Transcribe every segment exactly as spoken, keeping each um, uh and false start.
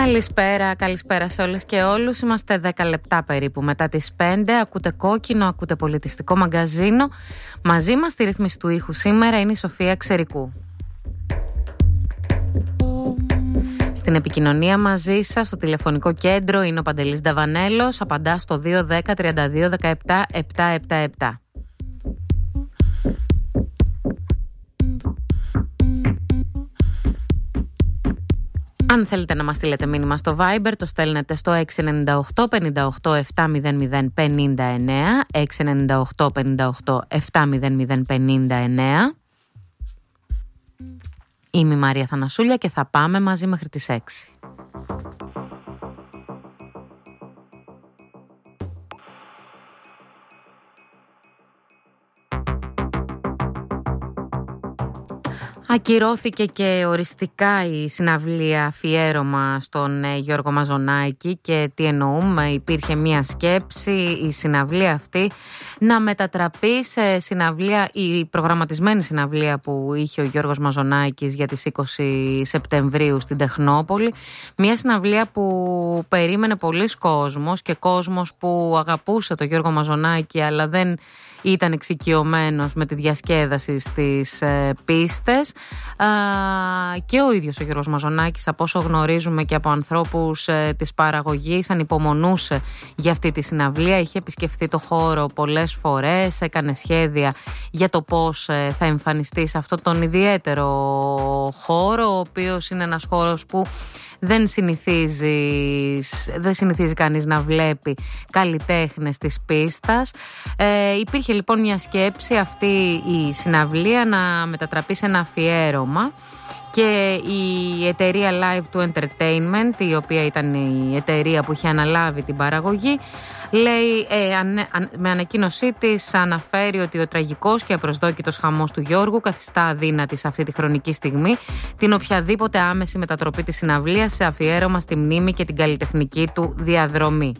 Καλησπέρα, καλησπέρα σε όλες και όλους. Είμαστε δέκα λεπτά περίπου μετά τις πέντε. Ακούτε Κόκκινο, ακούτε Πολιτιστικό Μαγκαζίνο. Μαζί μας στη ρύθμιση του ήχου σήμερα είναι η Σοφία Ξερικού. Στην επικοινωνία μαζί σας, στο τηλεφωνικό κέντρο, είναι ο Παντελής Νταβανέλος. Απαντά στο δύο δέκα τριάντα δύο δεκαεπτά επτακόσια εβδομήντα επτά. Αν θέλετε να μας στείλετε μήνυμα στο Viber, το στέλνετε στο έξι εννιά οκτώ πενήντα οκτώ επτακόσια πενήντα εννέα, έξι εννιά οκτώ πενήντα οκτώ επτακόσια πενήντα εννέα. Είμαι η Μαρία Θανασούλια και θα πάμε μαζί μέχρι τις έξι. Ακυρώθηκε και οριστικά η συναυλία αφιέρωμα στον Γιώργο Μαζονάκη. Και τι εννοούμε? Υπήρχε μία σκέψη η συναυλία αυτή να μετατραπεί σε συναυλία, η προγραμματισμένη συναυλία που είχε ο Γιώργος Μαζονάκης για τις είκοσι Σεπτεμβρίου στην Τεχνόπολη. Μία συναυλία που περίμενε πολλής κόσμος και κόσμος που αγαπούσε τον Γιώργο Μαζονάκη αλλά δεν ήταν εξοικειωμένος με τη διασκέδαση στις ε, πίστες. Α, και ο ίδιος ο Γιώργος Μαζονάκης, από όσο γνωρίζουμε και από ανθρώπους ε, της παραγωγής, ανυπομονούσε για αυτή τη συναυλία. Είχε επισκεφθεί το χώρο πολλές φορές, έκανε σχέδια για το πώς ε, θα εμφανιστεί σε αυτόν τον ιδιαίτερο χώρο, ο οποίος είναι ένας χώρος που Δεν συνηθίζει, δεν συνηθίζει κανείς να βλέπει καλλιτέχνες της πίστας. Ε, υπήρχε λοιπόν μια σκέψη αυτή η συναυλία να μετατραπεί σε ένα αφιέρωμα και η εταιρεία Live to Entertainment, η οποία ήταν η εταιρεία που είχε αναλάβει την παραγωγή, λέει, ε, αν, αν, με ανακοίνωσή της αναφέρει ότι ο τραγικός και απροσδόκητος χαμός του Γιώργου καθιστά αδύνατη σε αυτή τη χρονική στιγμή την οποιαδήποτε άμεση μετατροπή της συναυλίας σε αφιέρωμα στη μνήμη και την καλλιτεχνική του διαδρομή.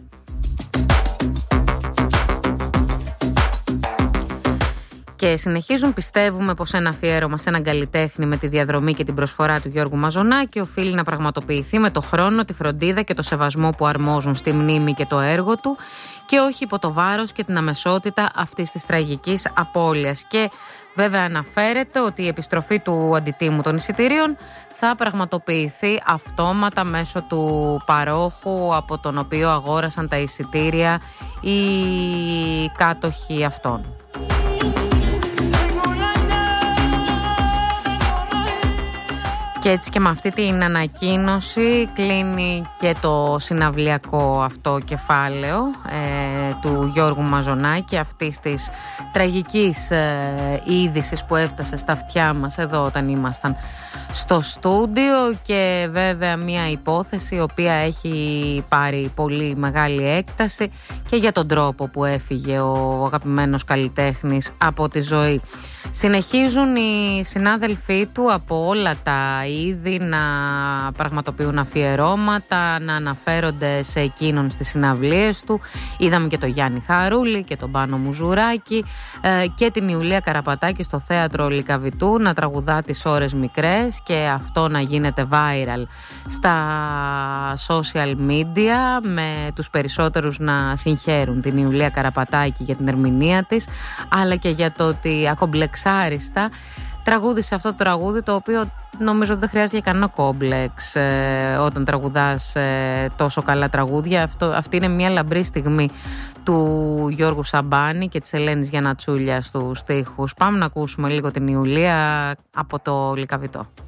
Και συνεχίζουν, πιστεύουμε πως ένα αφιέρωμα σε έναν καλλιτέχνη με τη διαδρομή και την προσφορά του Γιώργου Μαζονάκη οφείλει να πραγματοποιηθεί με το χρόνο, τη φροντίδα και το σεβασμό που αρμόζουν στη μνήμη και το έργο του και όχι υπό το βάρος και την αμεσότητα αυτής της τραγικής απώλειας. Και βέβαια αναφέρεται ότι η επιστροφή του αντιτίμου των εισιτηρίων θα πραγματοποιηθεί αυτόματα μέσω του παρόχου από τον οποίο αγόρασαν τα εισιτήρια οι κάτοχοι αυτών. Και έτσι και με αυτή την ανακοίνωση κλείνει και το συναυλιακό αυτό κεφάλαιο ε, του Γιώργου Μαζονάκη, αυτής της τραγικής ε, είδησης που έφτασε στα αυτιά μας εδώ όταν ήμασταν στο στούντιο, και βέβαια μια υπόθεση η οποία έχει πάρει πολύ μεγάλη έκταση και για τον τρόπο που έφυγε ο αγαπημένος καλλιτέχνης από τη ζωή. Συνεχίζουν οι συνάδελφοί του από όλα τα είδη να πραγματοποιούν αφιερώματα, να αναφέρονται σε εκείνον στις συναυλίες του. Είδαμε και τον Γιάννη Χαρούλη και τον Πάνο Μουζουράκη και την Ιουλία Καραπατάκη στο θέατρο Λυκαβητού να τραγουδά τις ώρες μικρές και αυτό να γίνεται viral στα social media, με τους περισσότερους να συγχαίρουν την Ιουλία Καραπατάκη για την ερμηνεία της, αλλά και για το ότι ακομπλεξάριστα τραγούδισε αυτό το τραγούδι, το οποίο νομίζω ότι δεν χρειάζεται κανένα κόμπλεξ ε, όταν τραγουδάς ε, τόσο καλά τραγούδια. Αυτό, αυτή είναι μια λαμπρή στιγμή του Γιώργου Σαμπάνη και της Ελένης Γιαννατσούλια στους στίχους. Πάμε να ακούσουμε λίγο την Ιουλία από το Λυκαβητό.